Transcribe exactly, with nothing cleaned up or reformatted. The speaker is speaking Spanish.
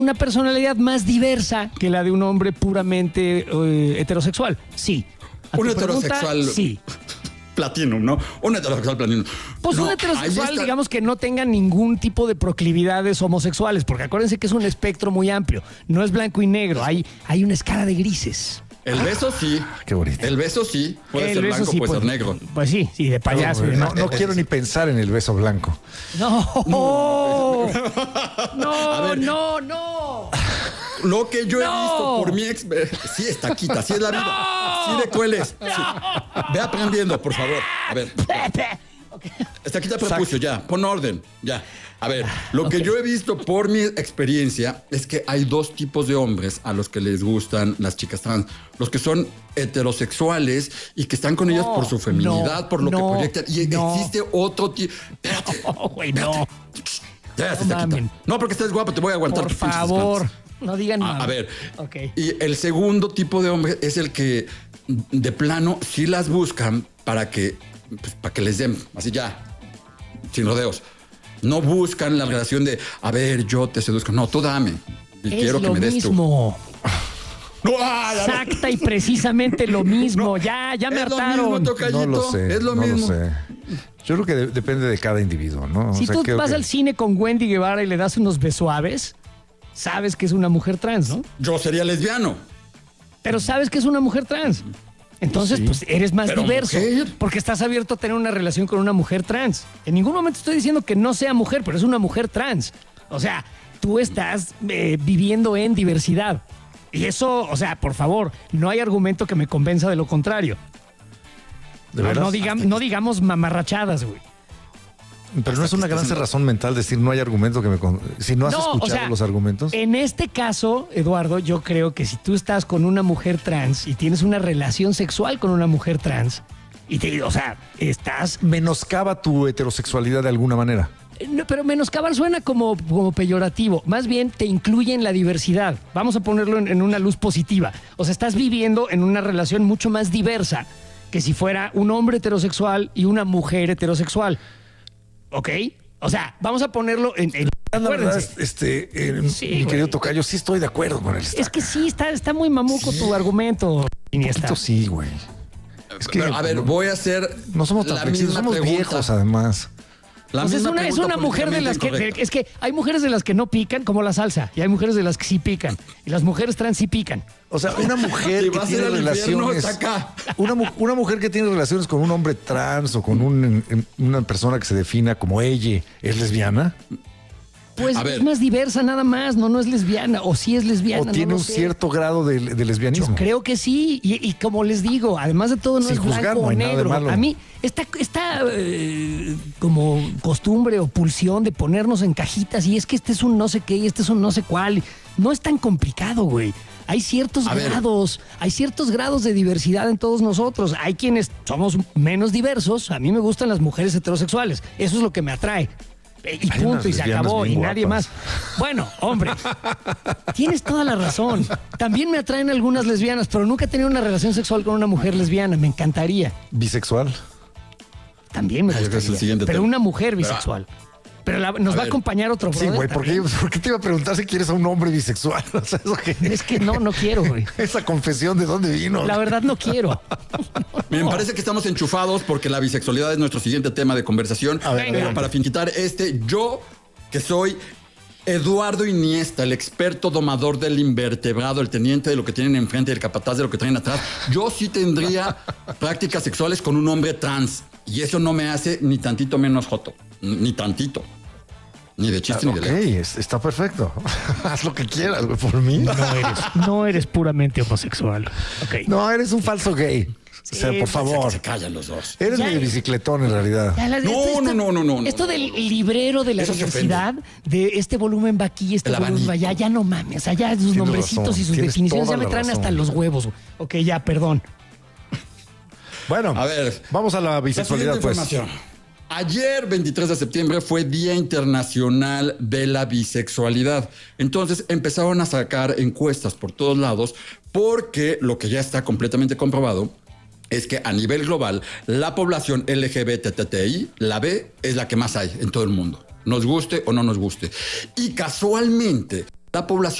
una personalidad más diversa que la de un hombre puramente eh, heterosexual. Sí. Un heterosexual. Pregunta, sí. Platinum, ¿no? Un heterosexual platinum. Pues no, un heterosexual, digamos que no tenga ningún tipo de proclividades homosexuales, porque acuérdense que es un espectro muy amplio. No es blanco y negro, hay, hay una escala de grises. El beso sí. Qué bonito. El beso sí. Puede El ser beso blanco, sí, puede pues, ser negro. Pues sí, sí, de payaso. No, y no, demás. no quiero ni pensar en el beso blanco. No, no, no, ver. no, no. Lo que yo he No. visto por mi ex... Sí es taquita, sí es la vida. No. Sí de cueles. Sí. Ve aprendiendo, por favor. A ver. Estaquita prepucio, ya. Pon orden, ya. A ver, lo que Ok. yo he visto por mi experiencia es que hay dos tipos de hombres a los que les gustan las chicas trans. Los que son heterosexuales y que están con ellas No, por su feminidad, no, por lo no, que proyectan. Y no. existe otro tipo... Espérate. Oh, güey, no. Ya, No Estaquita. mamen. No, porque estás guapo, te voy a aguantar. Por tus pinches favor, descansos. no digan A, nada. a ver, Ok. y el segundo tipo de hombre es el que de plano sí las buscan para que, pues, para que les den, así ya, sin rodeos. No buscan la relación de, a ver, yo te seduzco. No, tú dame. Y Es quiero que lo me des tú. mismo. No, ay, a ver. Exacta y precisamente lo mismo. Ya, ya me Es lo hartaron. mismo, tocayito. No lo sé. Es lo no mismo. lo sé. Yo creo que de- depende de cada individuo, ¿no? Si O sea, tú creo vas que- al cine con Wendy Guevara y le das unos besuaves, sabes que es una mujer trans, ¿no? Yo sería lesbiano. Pero sabes que es una mujer trans. Entonces, Sí. pues eres más Pero diverso. mujer. Porque estás abierto a tener una relación con una mujer trans. En ningún momento estoy diciendo que no sea mujer, pero es una mujer trans. O sea, tú estás eh, viviendo en diversidad. Y eso, o sea, por favor, no hay argumento que me convenza de lo contrario. ¿De No, veras? no digam- no digamos mamarrachadas, güey. Pero no es una gran cerrazón mental decir no hay argumento que me... con- Si no has No, o escuchado sea, los argumentos... En este caso, Eduardo, yo creo que si tú estás con una mujer trans y tienes una relación sexual con una mujer trans, y te, o sea, estás... menoscaba tu heterosexualidad de alguna manera. No, pero menoscabar suena como, como peyorativo. Más bien te incluye en la diversidad. Vamos a ponerlo en, en una luz positiva. O sea, estás viviendo en una relación mucho más diversa que si fuera un hombre heterosexual y una mujer heterosexual. ¿Ok? O sea, vamos a ponerlo en... en- La verdad, acuérdense. este, eh, Sí, mi güey. querido tocayo, sí estoy de acuerdo con él. Es que sí, está, está muy mamuco tu argumento, Iniesta. Esto sí, güey. Es que Pero, a ver, no- voy a hacer No somos tan la flexibles, misma somos pregunta. viejos además. La Pues es misma una, es pregunta una mujer de las que... políticamente de- es que hay mujeres de las que no pican, como la salsa, y hay mujeres de las que sí pican. Y las mujeres trans sí pican. O sea, una mujer Si que vas a tiene ir al infierno, relaciones... está acá. Una, mu- una mujer que tiene relaciones con un hombre trans o con un- una persona que se defina como ella, ¿es lesbiana? Pues A ver. es más diversa nada más, no, no es lesbiana, o sí es lesbiana. ¿O no tiene lo un sé. cierto grado de, de lesbianismo? Yo creo que sí, y, y como les digo, además de todo no Sin es blanco juzgar, no o hay nada de negro. malo. A mí, esta, esta eh, como costumbre o pulsión de ponernos en cajitas, y es que este es un no sé qué, y este es un no sé cuál, no es tan complicado, güey. Hay ciertos A ver. grados, hay ciertos grados de diversidad en todos nosotros. Hay quienes somos menos diversos. A mí me gustan las mujeres heterosexuales. Eso es lo que me atrae. Eh, Y Hay punto, unas y se lesbianas acabó, y bien nadie guapas. más. Bueno, hombre, tienes toda la razón. También me atraen algunas lesbianas, pero nunca he tenido una relación sexual con una mujer lesbiana. Me encantaría. ¿Bisexual? También me Ay, ese es el gustaría. siguiente Pero tema. una mujer bisexual. Pero la- nos A va a ver. acompañar otro Sí, brother güey, ¿por qué, también. ¿por qué te iba a preguntar si quieres a un hombre bisexual? O sea, ¿eso qué? Es que no, no quiero, güey. Esa confesión, ¿de dónde vino? La verdad no quiero. Miren, parece que estamos enchufados porque la bisexualidad es nuestro siguiente tema de conversación. A ver, Pero adelante. para finiquitar este, yo que soy Eduardo Iniesta, el experto domador del invertebrado, el teniente de lo que tienen enfrente y el capataz de lo que tienen atrás, yo sí tendría prácticas sexuales con un hombre trans. Y eso no me hace ni tantito menos joto. Ni tantito. Ni de chiste ni de Ok, lejos. es- está perfecto. Haz lo que quieras, güey, por mí. No eres, no eres puramente homosexual. Ok. No, eres un falso gay. O sea, Sí, por pues, favor. Se callan los dos. Eres Ya- medio bicicletón en realidad. Ya la- No, esto- no, no, no, no, no, Esto no, del no. librero de la Eso se diversidad, de este volumen va aquí, este El volumen va abanico. allá, ya no mames. O sea, ya sus nombrecitos razón, y sus tienes definiciones ya toda me la traen razón. hasta los huevos. Ok, ya, perdón. Bueno, A ver. vamos a la La bisexualidad, siguiente pues. información. Ayer, veintitrés de septiembre, fue Día Internacional de la Bisexualidad. Entonces empezaron a sacar encuestas por todos lados porque lo que ya está completamente comprobado es que a nivel global la población L G B T T I, la B, es la que más hay en todo el mundo. Nos guste o no nos guste. Y casualmente, la población